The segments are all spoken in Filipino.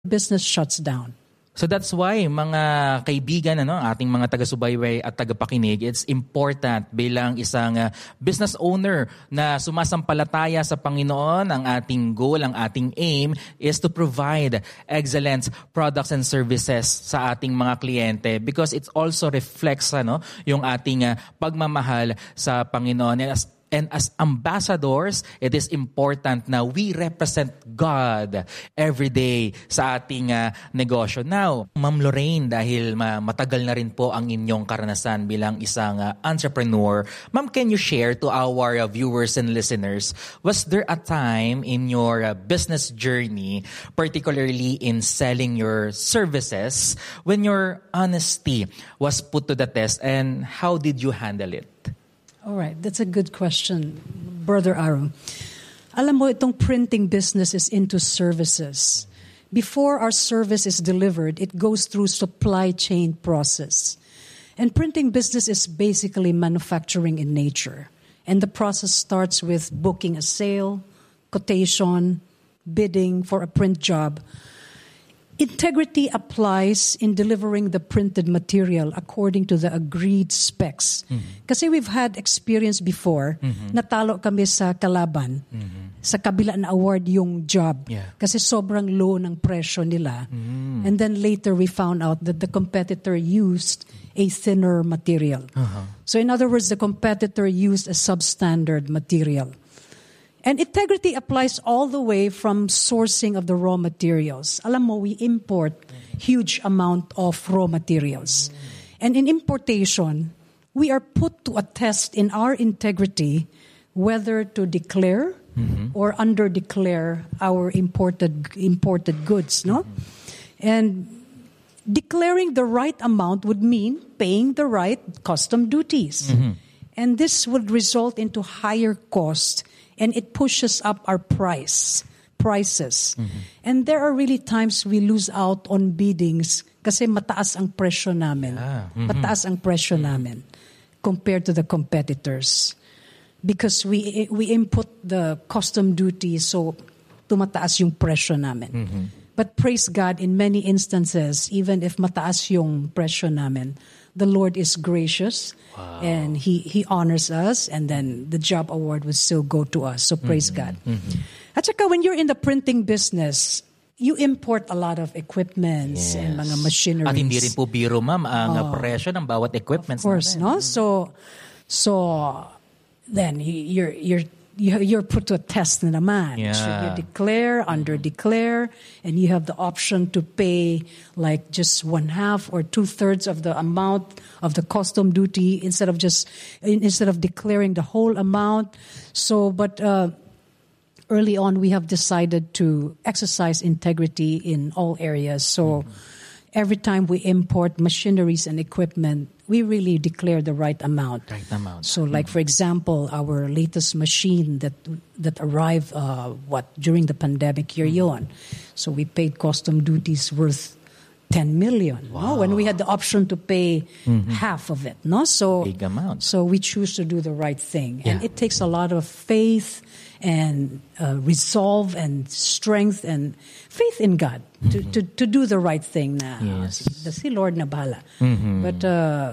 business shuts down. So that's why mga kaibigan, ating mga taga-subaybay at taga-pakinig, it's important bilang isang business owner na sumasampalataya sa Panginoon, ang ating goal, ang ating aim is to provide excellent products and services sa ating mga kliyente because it also reflects yung ating pagmamahal sa Panginoon. And as ambassadors, it is important na we represent God every day sa ating negosyo. Now, Ma'am Lorraine, dahil matagal na rin po ang inyong karanasan bilang isang entrepreneur, Ma'am, can you share to our viewers and listeners, was there a time in your business journey, particularly in selling your services, when your honesty was put to the test, and how did you handle it? All right, that's a good question, Brother Aaron. Alam mo, itong printing business is into services. Before our service is delivered, it goes through supply chain process. And printing business is basically manufacturing in nature. And the process starts with booking a sale, quotation, bidding for a print job. Integrity applies in delivering the printed material according to the agreed specs. Mm-hmm. Kasi we've had experience before, natalo kami sa kalaban, sa kabila na award yung job. Yeah. Kasi sobrang low ng presyo nila. And then later we found out that the competitor used a thinner material. So in other words, the competitor used a substandard material. And integrity applies all the way from sourcing of the raw materials. Alam mo, we import huge amount of raw materials. And in importation, we are put to a test in our integrity whether to declare or under-declare our imported goods, no? And declaring the right amount would mean paying the right custom duties. And this would result into higher cost. And it pushes up our prices. And there are really times we lose out on biddings kasi mataas ang presyo namin. Mataas ang presyo namin compared to the competitors. Because we input the custom duty, so tumataas yung presyo namin. But praise God, in many instances, even if mataas yung presyo namin, the Lord is gracious. Wow. And He honors us, and then the job award would still go to us. So praise God. At saka when you're in the printing business, you import a lot of equipments and mga machineries. At hindi rin po biro, ma'am, ang presyo ng bawat equipment. Of course, no? So then you're put to a test na naman. Yeah. Should you declare, under-declare, and you have the option to pay like just 1/2 or 2/3 of the amount of the custom duty instead of declaring the whole amount. So, but early on, we have decided to exercise integrity in all areas. So every time we import machineries and equipment, we really declare the right amount. So like, for example, our latest machine that arrived during the pandemic year yun. So we paid custom duties worth 10 million. Wow. No? When we had the option to pay half of it. No? So, big amount. So we choose to do the right thing. And it takes a lot of faith and resolve and strength and faith in God to do the right thing na. Yes. Si Lord na bahala. But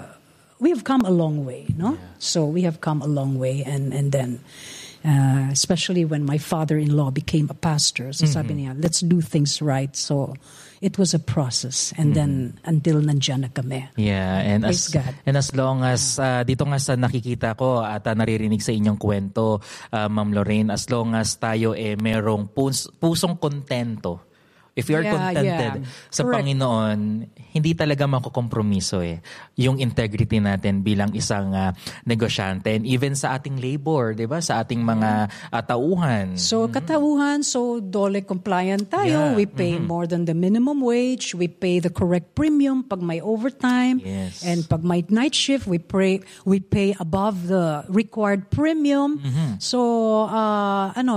we have come a long way, no? Yeah. So we have come a long way, and then especially when my father-in-law became a pastor, so sabi niya, let's do things right. So it was a process, and then until nandiyan na kami. Yeah, and praise God. And as long as dito nga sa nakikita ko at naririnig sa inyong kwento, Ma'am Lorraine, as long as tayo merong pusong kontento. If you are contented sa correct. Panginoon, hindi talaga makukompromiso yung integrity natin bilang isang negosyante, and even sa ating labor, 'di ba? Sa ating mga tauhan. So katauhan, so dole compliant tayo. We pay more than the minimum wage. We pay the correct premium pag may overtime. Yes. And pag may night shift, we pay above the required premium. So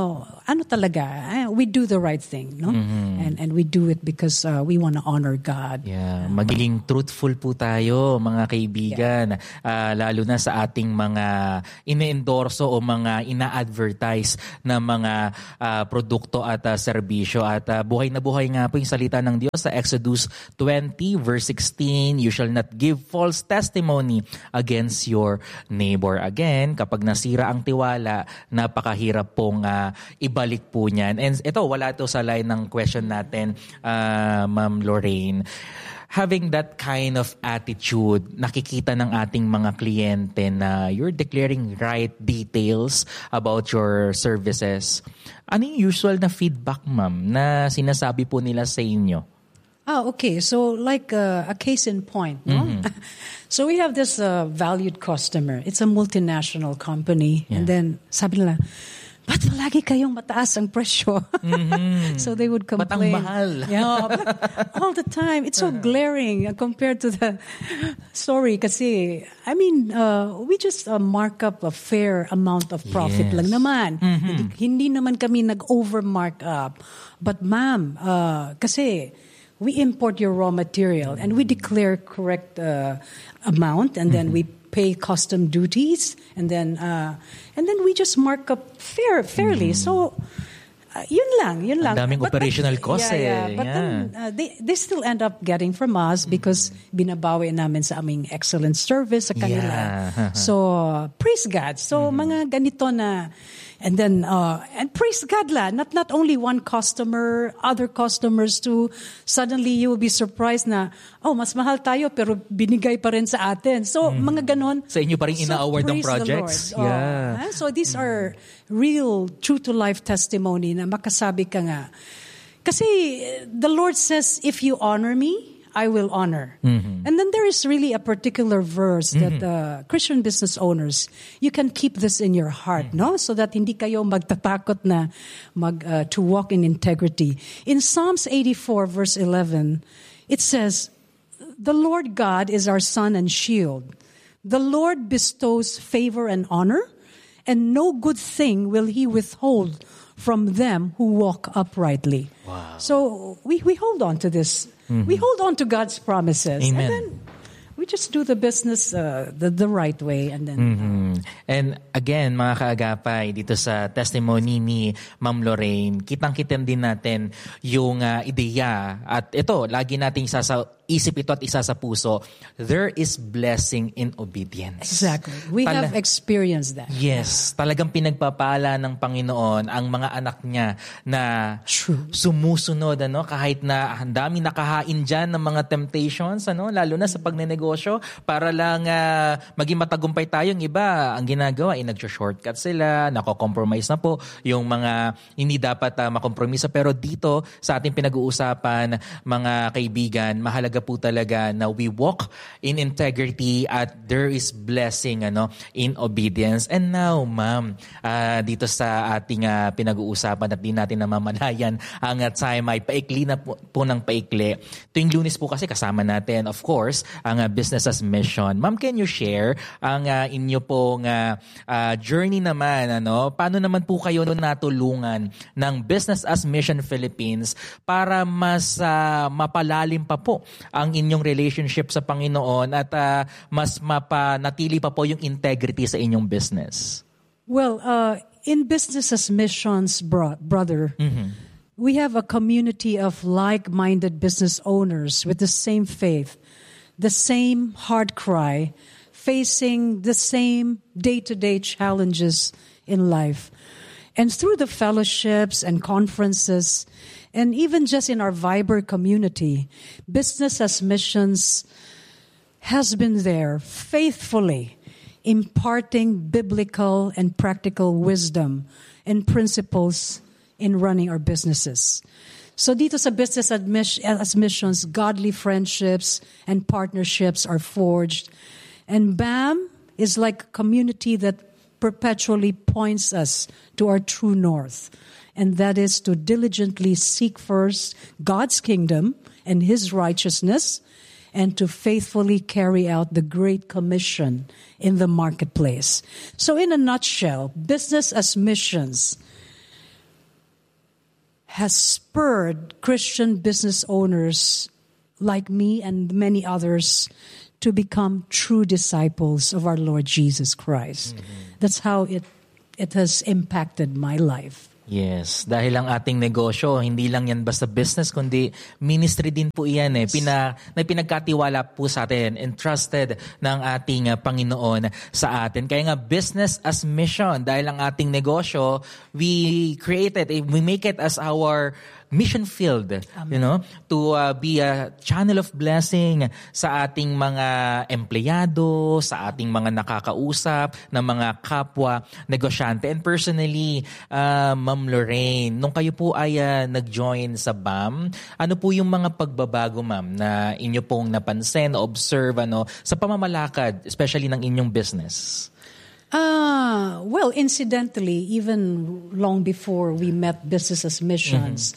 ano talaga, we do the right thing, no? And we do it because we want to honor God. Yeah, magiging truthful po tayo, mga kaibigan, lalo na sa ating mga ine-endorso o mga ina-advertise na mga produkto at serbisyo. At buhay na buhay nga po yung salita ng Diyos sa Exodus 20 verse 16, you shall not give false testimony against your neighbor. Again, kapag nasira ang tiwala, napakahirap pong ibalik po niyan. And ito, wala to sa line ng question natin, Ma'am Lorraine. Having that kind of attitude, nakikita ng ating mga kliyente na you're declaring right details about your services. Ano yung usual na feedback, ma'am, na sinasabi po nila sa inyo? Okay. So like a case in point, no? So we have this valued customer. It's a multinational company. Yeah. And then sabi nila, ba't lagi kayong mataas ang presyo? So they would complain. Ba't ang mahal? Yeah, but all the time. It's so glaring compared to the story. Kasi, I mean, we just mark up a fair amount of profit lang naman. Hindi naman kami nag-over-mark up. But ma'am, kasi we import your raw material and we declare correct amount and then we pay custom duties and then we just mark up fairly. So yun lang. Ang daming operational costs But then they still end up getting from us because binabawi namin sa aming excellent service sa kanila. Yeah. So praise God. So mga ganito na. And then, and praise God la, not only one customer, other customers too. Suddenly, you will be surprised na, mas mahal tayo pero binigay pa rin sa atin. So, mga ganon. Sa inyo pa rin ina-award ng projects. Yeah. So, these are real, true-to-life testimony na makasabi ka nga. Kasi, the Lord says, if you honor me, I will honor. And then there is really a particular verse that Christian business owners, you can keep this in your heart, no? So that hindi kayo magtatakot na to walk in integrity. In Psalms 84 verse 11, it says, the Lord God is our sun and shield. The Lord bestows favor and honor, and no good thing will he withhold from them who walk uprightly. Wow. So we hold on to this. We hold on to God's promises. Amen. And then we just do the business the right way. And then And again, mga kaagapay, dito sa testimony ni Ma'am Lorraine, kitang-kitan din natin yung ideya. At ito, lagi nating isip ito at isa sa puso, there is blessing in obedience. Exactly. We have experienced that. Yes. Talagang pinagpapala ng Panginoon ang mga anak niya na sumusunod, kahit na ang dami nakahain dyan ng mga temptations, lalo na sa pagnenegosyo, para lang maging matagumpay tayo. Yung iba, ang ginagawa, nag-shortcut sila, nako-compromise na po yung mga hindi dapat makompromiso. Pero dito, sa ating pinag-uusapan, mga kaibigan, mahalaga po talaga na we walk in integrity at there is blessing in obedience. And now, ma'am, dito sa ating pinag-uusapan at di natin namamalayan ang time ay paikli na po ng paikli. Tuwing Lunes po kasi kasama natin, of course, ang Business as Mission. Ma'am, can you share ang inyo pong journey naman? Paano naman po kayo natulungan ng Business as Mission Philippines para mas mapalalim pa po ang inyong relationship sa Panginoon at mas mapanatili pa po yung integrity sa inyong business? Well, in Business as Missions, brother, we have a community of like-minded business owners with the same faith, the same heart cry, facing the same day-to-day challenges in life. And through the fellowships and conferences, and even just in our Viber community, Business as Missions has been there faithfully imparting biblical and practical wisdom and principles in running our businesses. So dito sa Business as Missions, godly friendships and partnerships are forged. And BAM is like a community that perpetually points us to our true north. And that is to diligently seek first God's kingdom and His righteousness, and to faithfully carry out the Great Commission in the marketplace. So in a nutshell, Business as Missions has spurred Christian business owners like me and many others to become true disciples of our Lord Jesus Christ. That's how it has impacted my life. Yes, dahil ang ating negosyo, hindi lang yan basta business, kundi ministry din po iyan na pinagkatiwala po sa atin, entrusted ng ating Panginoon sa atin. Kaya nga, business as mission, dahil ang ating negosyo, we make it as our mission field, to be a channel of blessing sa ating mga empleyado, sa ating mga nakakausap, ng mga kapwa negosyante. And personally, Ma'am Lorraine, nung kayo po ay nag-join sa BAM, ano po yung mga pagbabago, ma'am, na inyo pong napansin, observe, sa pamamalakad, especially ng inyong business? Well, incidentally, even long before we met Business as Missions,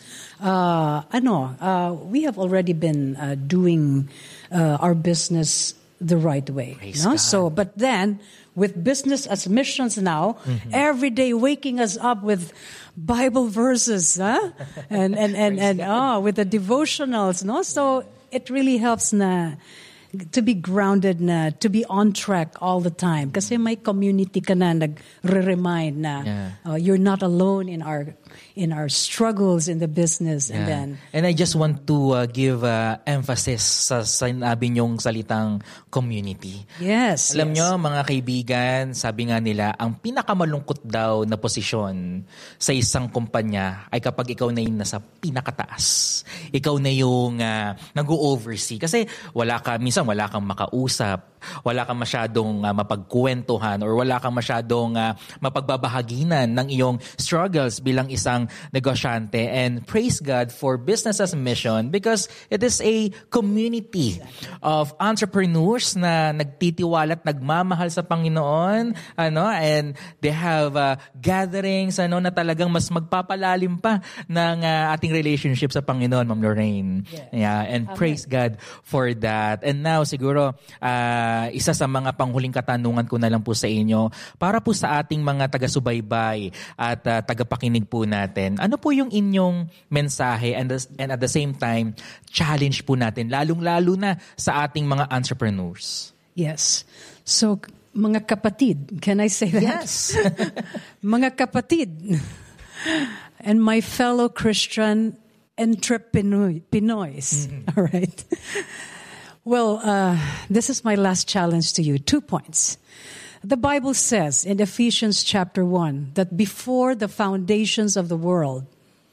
we have already been doing our business the right way. No? So, but then with Business as Missions now, every day waking us up with Bible verses, and with the devotionals, no? So it really helps to be grounded to be on track all the time. Kasi may community ka na nagre-remind na you're not alone in our struggles in the business. And I just want to give emphasis sa sinabi niyong salitang community. Yes. Alam niyo, mga kaibigan, sabi nga nila, ang pinakamalungkot daw na posisyon sa isang kumpanya ay kapag ikaw na yung nasa pinakataas. Ikaw na yung nag-o-oversee. Kasi minsan wala kang makausap, wala kang masyadong mapagkwentuhan, or wala kang masyadong mapagbabahaginan ng iyong struggles bilang isang negosyante. And praise God for Business as Mission, because it is a community of entrepreneurs na nagtitiwala at nagmamahal sa Panginoon, and they have gatherings na talagang mas magpapalalim pa ng ating relationship sa Panginoon, Ma'am Lorraine. And Amen. Praise God for that. And now siguro isa sa mga panghuling katanungan ko na lang po sa inyo, para po sa ating mga taga-subaybay at tagapakinig po natin, ano po yung inyong mensahe and at the same time, challenge po natin, lalong-lalo na sa ating mga entrepreneurs? Yes. So, mga kapatid, can I say that? Yes. Mga kapatid and my fellow Christian Pinoys. All right. Well, this is my last challenge to you. 2 points. The Bible says in Ephesians chapter 1 that before the foundations of the world,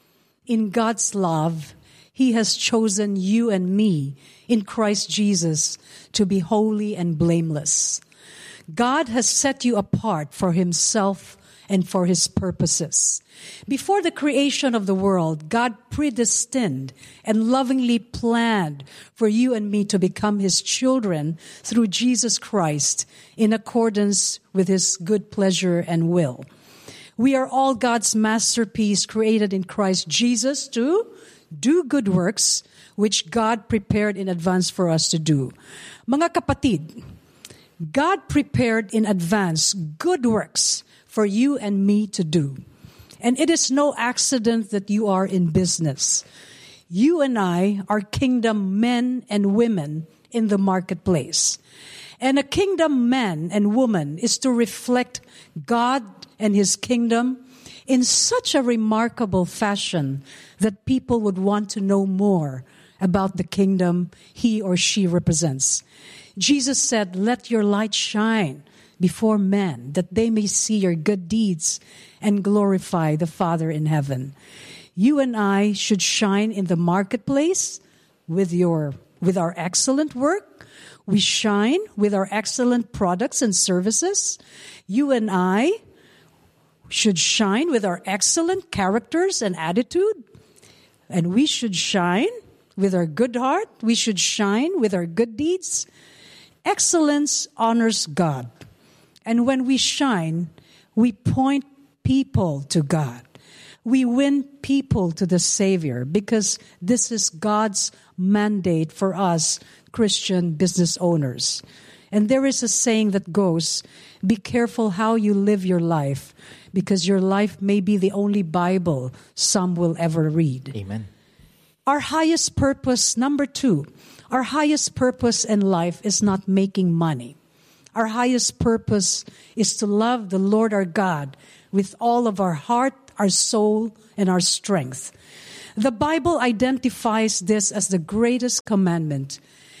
in God's love, He has chosen you and me in Christ Jesus to be holy and blameless. God has set you apart for Himself and for His purposes. Before the creation of the world, God predestined and lovingly planned for you and me to become His children through Jesus Christ in accordance with His good pleasure and will. We are all God's masterpiece created in Christ Jesus to do good works which God prepared in advance for us to do. Mga kapatid, God prepared in advance good works for you and me to do. And it is no accident that you are in business. You and I are kingdom men and women in the marketplace. And a kingdom man and woman is to reflect God and His kingdom in such a remarkable fashion that people would want to know more about the kingdom he or she represents. Jesus said, "Let your light shine before men, that they may see your good deeds and glorify the Father in heaven." You and I should shine in the marketplace with our excellent work. We shine with our excellent products and services. You and I should shine with our excellent characters and attitude. And we should shine with our good heart. We should shine with our good deeds. Excellence honors God. And when we shine, we point people to God. We win people to the Savior, because this is God's mandate for us Christian business owners. And there is a saying that goes, "Be careful how you live your life, because your life may be the only Bible some will ever read. Amen. Our highest purpose, number 2, our highest purpose in life is not making money. Our highest purpose is to love the Lord our God with all of our heart, our soul, and our strength. The Bible identifies this as the greatest commandment.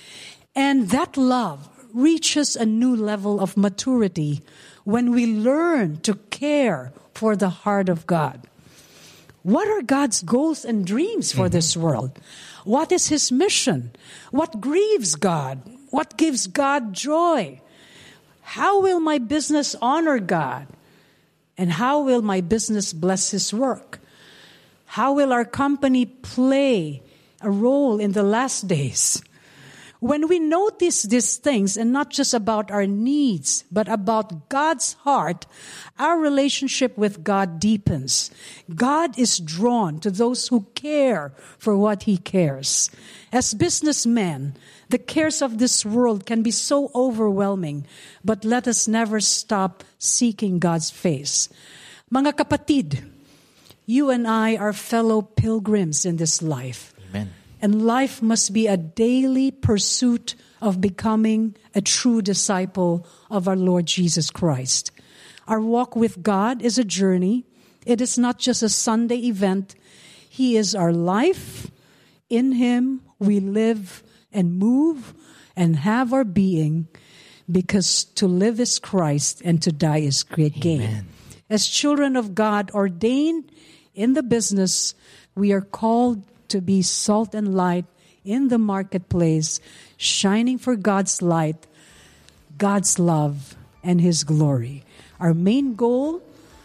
And that love reaches a new level of maturity when we learn to care for the heart of God. What are God's goals and dreams for this world? What is His mission? What grieves God? What gives God joy? How will my business honor God? And how will my business bless His work? How will our company play a role in the last days? When we notice these things, and not just about our needs, but about God's heart, our relationship with God deepens. God is drawn to those who care for what He cares. As businessmen, the cares of this world can be so overwhelming, but let us never stop seeking God's face. Mga kapatid, you and I are fellow pilgrims in this life. Amen. And life must be a daily pursuit of becoming a true disciple of our Lord Jesus Christ. Our walk with God is a journey. It is not just a Sunday event. He is our life. In Him we live and move and have our being, because to live is Christ and to die is great gain. Amen. As children of God ordained in the business, we are called to be salt and light in the marketplace, shining for God's light, God's love, and His glory. Our main goal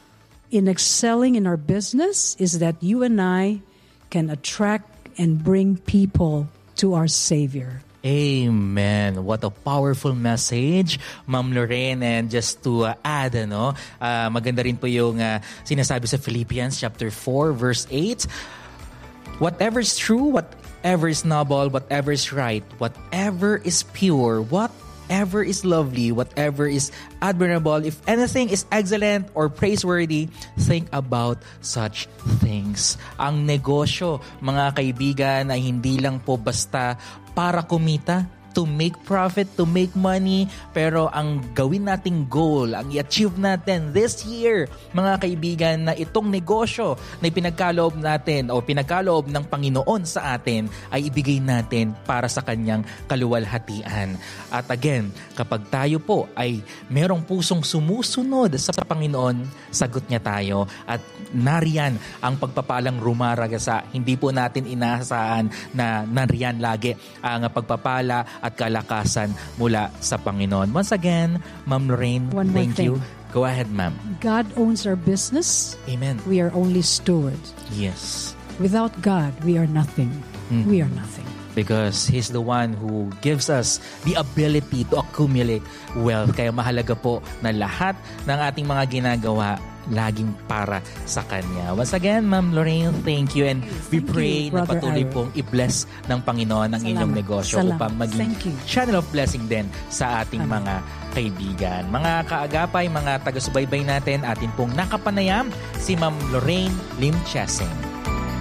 in excelling in our business is that you and I can attract and bring people to our Savior. Amen. What a powerful message, Ma'am Lorraine. And just to add, maganda rin po yung sinasabi sa Philippians chapter 4, verse 8. Whatever is true, whatever is noble, whatever is right, whatever is pure, whatever is lovely, whatever is admirable, if anything is excellent or praiseworthy, think about such things. Ang negosyo, mga kaibigan, ay hindi lang po basta para kumita, to make profit, to make money, pero ang gawin nating goal, ang i-achieve natin this year, mga kaibigan, na itong negosyo na pinagkaloob natin o pinagkaloob ng Panginoon sa atin ay ibigay natin para sa Kanyang kaluwalhatian. At again, kapag tayo po ay merong pusong sumusunod sa Panginoon, sagot niya tayo at nariyan ang pagpapalang rumaragasa. Hindi po natin inaasahan na nariyan lagi ang pagpapala at kalakasan mula sa Panginoon. Once again, Ma'am Lorraine, thank you. Go ahead, ma'am. God owns our business. Amen. We are only stewards. Yes. Without God, we are nothing. We are nothing. Because He's the one who gives us the ability to accumulate wealth. Kaya mahalaga po na lahat ng ating mga ginagawa laging para sa Kanya. Once again, Ma'am Lorraine, thank you. And we pray na patuloy pong i-bless ng Panginoon ang inyong negosyo upang maging channel of blessing din sa ating mga kaibigan. Mga kaagapay, mga taga-subaybay natin, atin pong nakapanayam si Ma'am Lorraine Lim Chesing.